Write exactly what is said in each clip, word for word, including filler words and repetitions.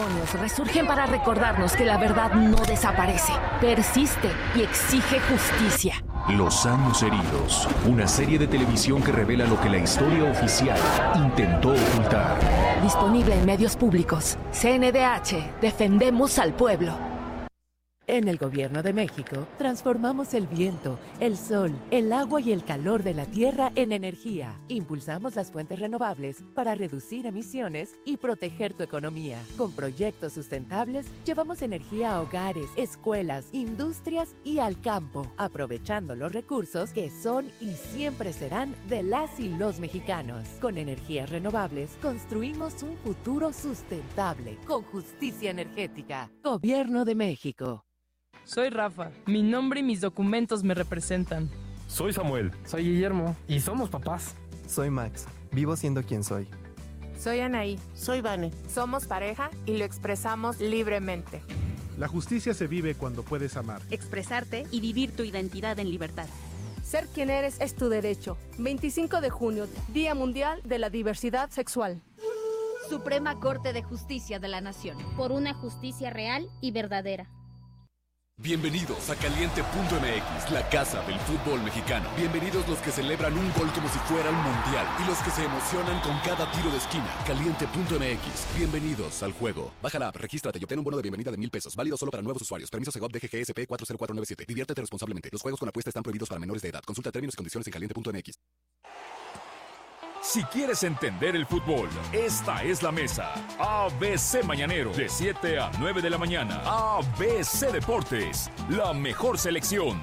demonios resurgen para recordarnos que la verdad no desaparece, persiste y exige justicia. Los años heridos, una serie de televisión que revela lo que la historia oficial intentó ocultar. Disponible en medios públicos. C N D H, defendemos al pueblo. En el Gobierno de México, transformamos el viento, el sol, el agua y el calor de la tierra en energía. Impulsamos las fuentes renovables para reducir emisiones y proteger tu economía. Con proyectos sustentables, llevamos energía a hogares, escuelas, industrias y al campo, aprovechando los recursos que son y siempre serán de las y los mexicanos. Con energías renovables, construimos un futuro sustentable, con justicia energética. Gobierno de México. Soy Rafa. Mi nombre y mis documentos me representan. Soy Samuel. Soy Guillermo. Y somos papás. Soy Max. Vivo siendo quien soy. Soy Anaí. Soy Vane. Somos pareja y lo expresamos libremente. La justicia se vive cuando puedes amar, expresarte y vivir tu identidad en libertad. Ser quien eres es tu derecho. veinticinco de junio, Día Mundial de la Diversidad Sexual. Suprema Corte de Justicia de la Nación. Por una justicia real y verdadera. Bienvenidos a Caliente punto M X, la casa del fútbol mexicano. Bienvenidos los que celebran un gol como si fuera un mundial y los que se emocionan con cada tiro de esquina. Caliente punto M X, bienvenidos al juego. Baja la app, regístrate y obtén un bono de bienvenida de mil pesos, válido solo para nuevos usuarios. Permiso Segov D G G S P cuatro cero cuatro nueve siete. Diviértete responsablemente. Los juegos con apuesta están prohibidos para menores de edad. Consulta términos y condiciones en caliente punto M X. Si quieres entender el fútbol, esta es la mesa. A B C Mañanero, de siete a nueve de la mañana. A B C Deportes, la mejor selección.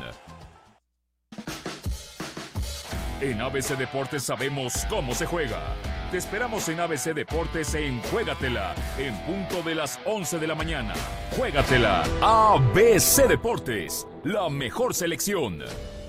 En A B C Deportes sabemos cómo se juega. Te esperamos en A B C Deportes en Juégatela, en punto de las once de la mañana. Juégatela. A B C Deportes, la mejor selección.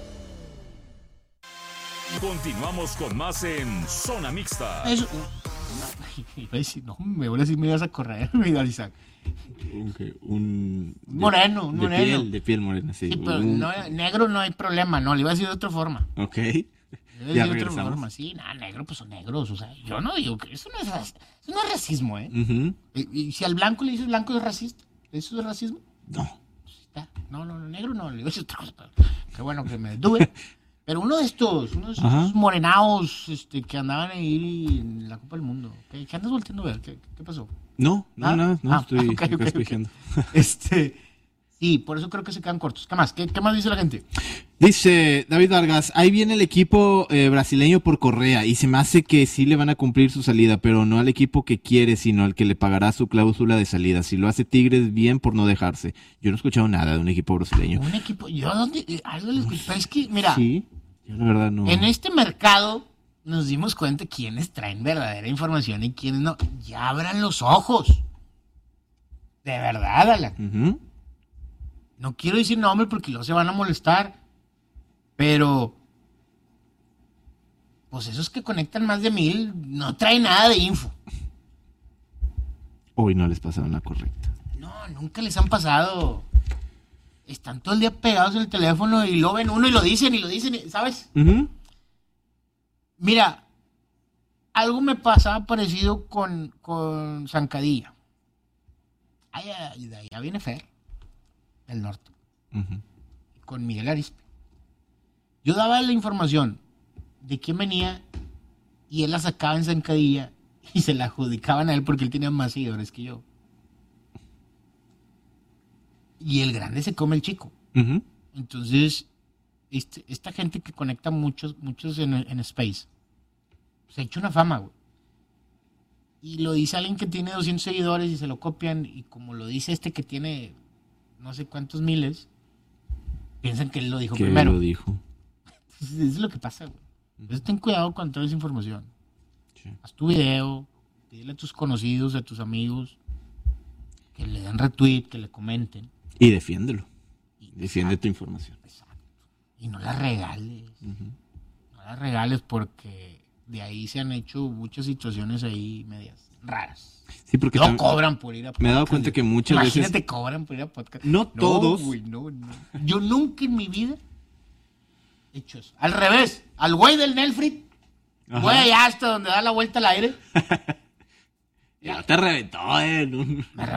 Continuamos con más en Zona Mixta. Eso. No, me voy a decir, me ibas a correr, mira, Isaac. Okay, un. Moreno, un de moreno. Piel, de piel morena, sí. Sí, pero un... no, negro no hay problema, no, le iba a decir de otra forma. Ok. Le Ya iba a decir de otra regresamos. forma, sí, nada, negro, pues son negros, o sea, yo no digo que eso no es, eso no es racismo, ¿eh? Uh-huh. y, y si al blanco le dices blanco es racista, ¿eso es racismo? No. No, no, no, negro no, le iba a decir otra cosa, pero qué bueno que me detuve. Pero uno de estos, uno de esos Ajá. morenados este, que andaban ahí en la Copa del Mundo. ¿Qué, qué andas volteando a ver? ¿Qué, qué pasó? No, no, ¿Ah? no, no, Ah, estoy okay, okay, escogiendo. okay. Este, sí, por eso creo que se quedan cortos. ¿Qué más? ¿Qué, qué más dice la gente? Dice David Vargas, ahí viene el equipo eh, brasileño por Correa y se me hace que sí le van a cumplir su salida, pero no al equipo que quiere, sino al que le pagará su cláusula de salida. Si lo hace Tigres, bien por no dejarse. Yo no he escuchado nada de un equipo brasileño. Un equipo, yo dónde, eh, algo les escuché, es que, mira, Sí, yo la verdad no. en este mercado nos dimos cuenta quiénes traen verdadera información y quiénes no. Ya abran los ojos. De verdad, Alan. Uh-huh. No quiero decir nombre porque luego se van a molestar. Pero, pues esos que conectan más de mil no traen nada de info. Hoy no les pasaron la correcta. No, nunca les han pasado. Están todo el día pegados en el teléfono y lo ven uno y lo dicen y lo dicen, ¿sabes? Uh-huh. Mira, algo me pasaba parecido con, con Zancadilla. Allá, de allá viene Fer, del norte, Uh-huh. con Miguel Arispe. Yo daba la información de quién venía y él la sacaba en Zancadilla y se la adjudicaban a él porque él tenía más seguidores que yo. Y el grande se come el chico. Uh-huh. Entonces, este, esta gente que conecta muchos, muchos en, en Space, se ha hecho una fama, güey. Y lo dice alguien que tiene doscientos seguidores y se lo copian, y como lo dice este que tiene no sé cuántos miles, piensan que él lo dijo Que primero. lo dijo. Entonces, eso es lo que pasa, güey. Entonces, ten cuidado con toda esa información. Sí. Haz tu video, dile a tus conocidos, a tus amigos, que le den retweet, que le comenten. Y defiéndelo. Y, Defiende exacto, tu información. Exacto. Y no la regales. Uh-huh. No la regales porque de ahí se han hecho muchas situaciones ahí medias raras. Sí, porque No tam- cobran por ir a podcast. me he dado cuenta que muchas Imagínate, veces- cobran por ir a podcast. No todos. Güey, no, no. Yo nunca en mi vida he hecho eso. Al revés, al güey del Nelfrit, Ajá. güey allá hasta donde da la vuelta al aire. Ya te reventó, eh. No. Me